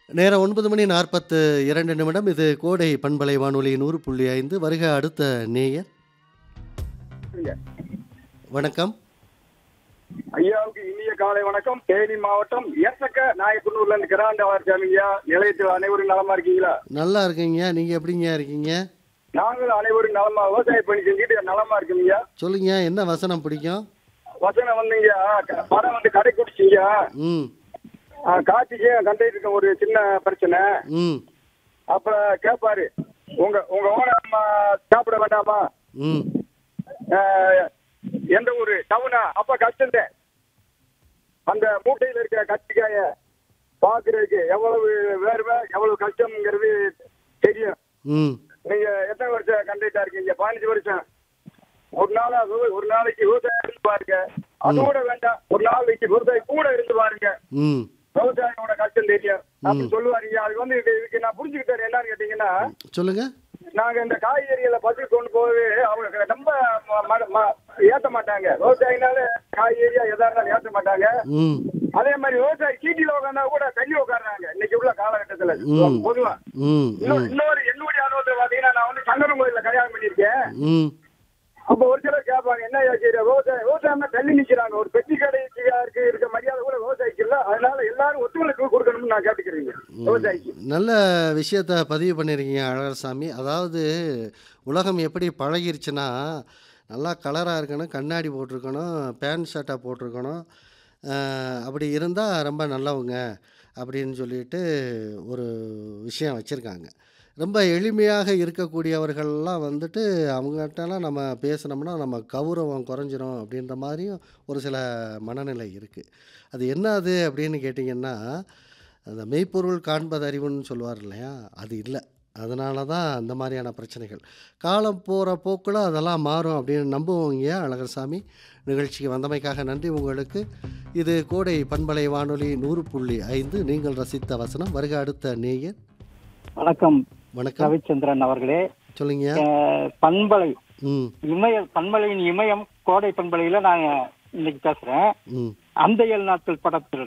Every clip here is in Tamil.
நேரம் 9 மணி 42 நிமிடம். இது கோடை பண்பலை வானொலி 100.5. வருக அடுத்த நேயர். வணக்கம். ஐயாவுக்கு இனிய காலை வணக்கம். தேனி மாவட்டம் ஏசக்க நாயக்குன்னூர்ல இருந்து கிராண்டவர் ஜாமியா நிலையத்தில் அனைவரும் நலமா இருக்கீங்களா? நல்லா இருக்கீங்க. நீங்க எப்படிங்க இருக்கீங்க? நாங்களும் அனைவரும் நலமா விவசாய பணி செஞ்சுட்டு நலமா இருக்கீங்க. சொல்லுங்க, என்ன வசனம் பிடிக்கும்? வசனம் வந்துங்க படம் வந்து கடை குடிச்சிங்க. ம் காட்சிக்கு கண்டிட்டு இருக்க ஒரு சின்ன பிரச்சனை. ம் அப்ப கேட்பாரு, உங்க உங்க ஓனர் சாப்பிட வேண்டாமா? ம் எந்த ஒரு டவுனா? அப்ப கஷ்டம். அந்த மூட்டையில இருக்கிற கத்திரிக்காய பாக்குறதுக்கு எவ்வளவு வேர்வை எவ்வளவு கஷ்டம்ங்கிறது தெரியும். ம் நீங்க எத்தனை வருஷம் கண்டிட்டா இருக்கீங்க? 15 வருஷம். ஒரு நாளைக்கு விவசாயம் இருந்து பாருங்க. அதோட வேண்டாம், ஒரு நாளைக்கு விவசாயம் கூட இருந்து பாருங்க. ம் விவசாயியோட கஷ்டம் தெரியும் அப்படின்னு சொல்லுவாருங்க. அது வந்து இதுக்கு நான் புரிஞ்சுக்கிட்டேன். என்னன்னு கேட்டீங்கன்னா, சொல்லுங்க. நாங்க இந்த காய்கறிகளை பசி கொண்டு போகவே அவங்க ரொம்ப ஏத்த மாட்டாங்க. விவசாயினால காய்கறியா எதா இருந்தாலும் ஏத்த மாட்டாங்க. ம் அதே மாதிரி விவசாயி சீட்டில உட்காந்தா கூட தள்ளி உட்காடுறாங்க இன்னைக்கு உள்ள காலகட்டத்துல. பொதுவா ம் இன்னொரு என்னுடைய அனுபவத்துல பாத்தீங்கன்னா, நான் வந்து சங்கரன் கோயில்ல கல்யாணம் பண்ணிருக்கேன். ம் அப்ப ஒரு சிலர் கேட்பாங்க, என்ன விவசாயம் தள்ளி நிக்கிறாங்க. ஒரு பெட்டி கடைக்கு இருக்க மரியாதை கூட விவசாயிக்கு இல்ல. அதனால எல்லாரும் ஒத்துழைப்பு கொடுக்கணும்னு நான் கேட்டுக்கிறீங்க விவசாயிக்கு. நல்ல விஷயத்த பதிவு பண்ணியிருக்கீங்க அழகர்சாமி. அதாவது உலகம் எப்படி பழகிருச்சுன்னா, நல்லா கலராக இருக்கணும், கண்ணாடி போட்டிருக்கணும், பேண்ட் ஷர்ட்டாக போட்டிருக்கணும், அப்படி இருந்தால் ரொம்ப நல்லவங்க அப்படின்னு சொல்லிட்டு ஒரு விஷயம் வச்சுருக்காங்க. ரொம்ப எளிமையாக இருக்கக்கூடியவர்கள்லாம் வந்துட்டு அவங்ககிட்டலாம் நம்ம பேசினோம்னா நம்ம கௌரவம் குறைஞ்சிரும் அப்படின்ற மாதிரியும் ஒரு சில மனநிலை இருக்குது. அது என்ன அது அப்படின்னு கேட்டிங்கன்னா, அந்த மெய்ப்பொருள் காண்பது அறிவுன்னு சொல்லுவார் இல்லையா, அது இல்லை. அதனால தான் அந்த மாதிரியான பிரச்சனைகள். காலம் போகிற போக்கில் அதெல்லாம் மாறும் அப்படின்னு நம்புவோங்க. அழகர்சாமி, நிகழ்ச்சிக்கு வந்தமைக்காக நன்றி உங்களுக்கு. இது கோடை பண்பலை வானொலி 100.5. நீங்கள் ரசித்த வசனம். வருக அடுத்த நேயர். வணக்கம். வணக்கம். ரவிச்சந்திரன் அவர்களே. சொல்லுங்க. பண்பலை ம் பண்பலையின் இமயம் கோடை பண்பலையில நாங்க இன்னைக்கு பேசுறேன். ம் அந்த 7 நாட்கள்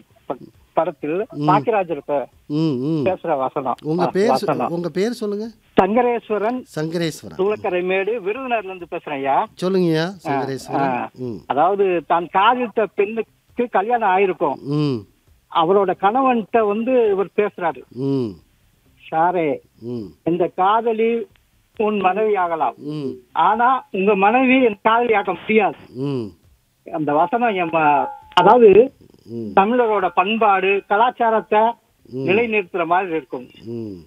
படத்தில் பாக்கியராஜர் ம் ம் பேசுற வசனம். உங்க பேர் சொல்லுங்க. சங்கரேஸ்வரன், சங்கரேஸ்வரன். தூளக்கரைமேடு, விருதுநகர்ல இருந்து பேசுறேன் ஐயா. சொல்லுங்கய்யா சங்கரேஸ்வரன். ம் அதாவது தான் காதலித்த பெண்ணுக்கு கல்யாணம் ஆயிருக்கும். ம் அவளோட கணவன்கிட்ட வந்து இவர் பேசுறாரு. ம் சாரே, ம் இந்த காதலி உன் மனைவி ஆகலாம், ம் ஆனா உங்க மனைவி என் காதலி ஆக முடியாது. ம் அந்த வசனம் அதாவது ம் தமிழரோட பண்பாடு கலாச்சாரத்தை நிலைநிறுத்துற மாதிரி இருக்கும். ம்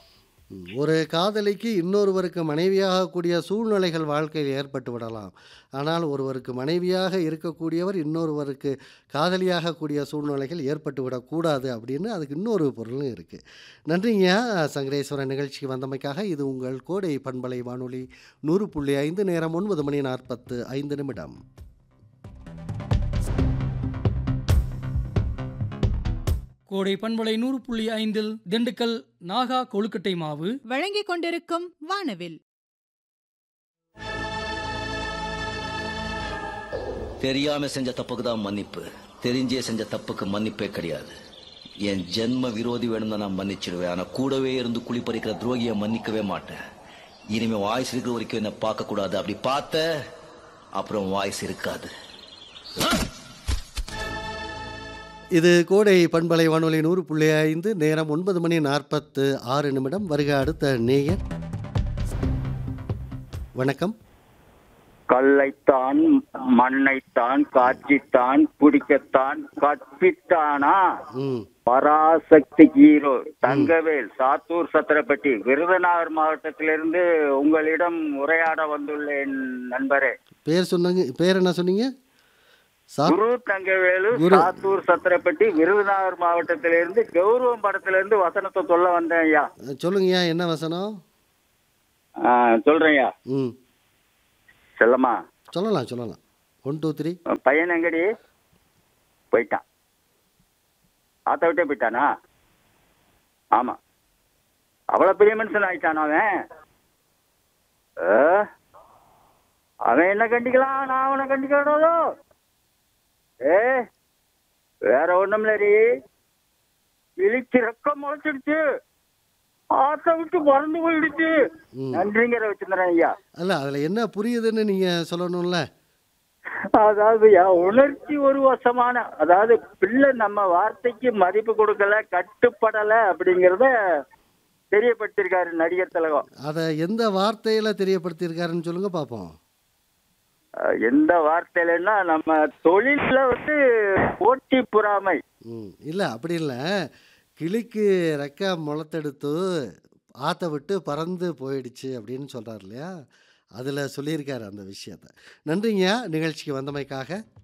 ஒரு காதலிக்கு இன்னொருவருக்கு மனைவியாகக்கூடிய சூழ்நிலைகள் வாழ்க்கையில் ஏற்பட்டு விடலாம். ஆனால் ஒருவருக்கு மனைவியாக இருக்கக்கூடியவர் இன்னொருவருக்கு காதலியாகக்கூடிய சூழ்நிலைகள் ஏற்பட்டு விடக்கூடாது அப்படின்னு அதுக்கு இன்னொரு பொருளும் இருக்குது. நன்றிங்க சங்கரேஸ்வரன், நிகழ்ச்சிக்கு வந்தமைக்காக. இது உங்கள் கோடை பண்பலை வானொலி 100.5. நேரம் 9 மணி 45 நிமிடம். கோடை பண்பலை 100.5 திண்டுக்கல் நாகா கொழுக்கட்டை மாவு வழங்கிக் கொண்டிருக்கும் வானவில். தெரியாம செஞ்ச தப்புக்கு தான் மன்னிப்பு, தெரிஞ்சே செஞ்ச தப்புக்கு மன்னிப்பே கிடையாது. என் ஜென்ம விரோதி வேணும்னா நான் மன்னிச்சிடுவேன். ஆனா கூடவே இருந்து குளிப்பறிக்கிற துரோகியை மன்னிக்கவே மாட்டேன். இனிமே வாய்ஸ் இருக்கிற வரைக்கும் என்ன பார்க்க கூடாது. அப்படி பார்த்த அப்புறம் வாய்ஸ் இருக்காது. இது கோடை பண்பலை வானொலி 100.5. நேரம் 9 மணி 46 நிமிடம். வருக அடுத்த நேயர். வணக்கம். கல்லைத்தான் மண்ணைத்தான் காட்சித்தான் குடிக்கத்தான் கற்பித்தானா ம் பராசக்தி ஹீரோ தங்கவேல், சாத்தூர் சத்திரப்பட்டி, விருதுநகர் மாவட்டத்திலிருந்து உங்களிடம் உரையாட வந்துள்ளேன் நண்பரே. பேர் சொன்னீங்க. பேர் என்ன சொன்னீங்க? குரு தங்கவேலு, சாத்தூர் சத்திரப்பட்டி, விருதுநகர் மாவட்டத்திலிருந்து கௌரவம் படத்திலிருந்து வசனத்தை சொல்ல வந்தேன் ஐயா. சொல்லுங்கய்யா, என்ன வசனம்? சொல்றேன் ஐயா. ம் செல்லம்மா, சொல்லலாம் சொல்லலாம். 1 2 3. பையன் எங்கடி போயிட்டான்? ஆத்த விட்டே போயிட்டானா? ஆமா, அவ்வளவு பெரிய மனுஷன் ஆயிட்டான் அவன். அவன் என்ன கண்டிக்கலாம், நான் அவனை கண்டிக்கணும். வேற ஒண்ணும் இல்லடி, இழிச்சு ரெக்கம் முளைச்சிடுச்சு, ஆத்த விட்டு பறந்து போயிடுச்சு. ம். நன்றிங்கிற வச்சிருந்தேன் ஐயா. அல்ல அதில் என்ன புரியுதுன்னு நீங்கள் சொல்லணும்ல. அதாவது உணர்ச்சி ஒரு வசமான, அதாவது பிள்ளை நம்ம வார்த்தைக்கு மதிப்பு கொடுக்கல, கட்டுப்படல அப்படிங்கறத தெரியப்படுத்திருக்காரு நடிகர் திலகம். அதை எந்த வார்த்தையில் தெரியப்படுத்தியிருக்காருன்னு சொல்லுங்க பார்ப்போம். எந்த வார்த்தையிலன்னா நம்ம தொழில்ல போட்டி பொறாமை. இல்லை அப்படி இல்லை, கிளிக்கு ரெக்கை முளத்தெடுத்து ஆற்ற விட்டு பறந்து போயிடுச்சு அப்படின்னு சொல்கிறார் இல்லையா, அதில் சொல்லியிருக்காரு அந்த விஷயத்த. நன்றிங்க நிகழ்ச்சிக்கு வந்தமைக்காக.